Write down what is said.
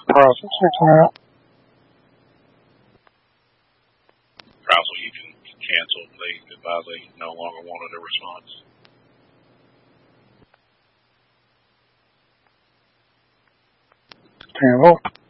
processing that. Browser, you can cancel. They advise they no longer wanted a response. Cancel.